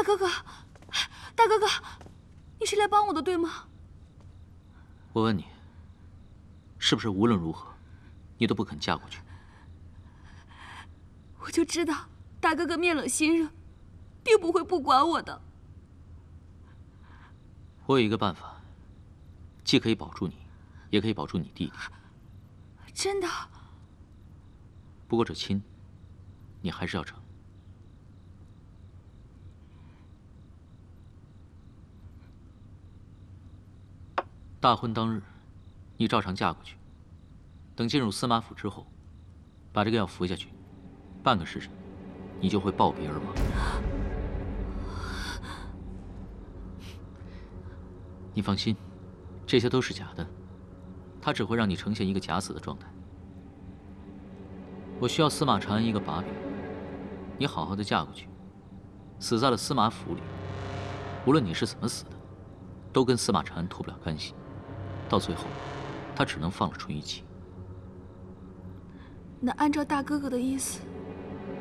哥哥，大哥哥，你是来帮我的，对吗？ 我问你，是不是无论如何，你都不肯嫁过去？ 我就知道大哥哥面冷心热，并不会不管我的。 我有一个办法，既可以保住你，也可以保住你弟弟。 真的？ 不过这亲，你还是要成。大婚当日，你照常嫁过去。等进入司马府之后，把这个药服下去，半个时辰，你就会暴毙而亡。你放心，这些都是假的，它只会让你呈现一个假死的状态。我需要司马长安一个把柄，你好好的嫁过去，死在了司马府里，无论你是怎么死的，都跟司马长安脱不了干系。到最后，他只能放了淳于启。 那按照大哥哥的意思，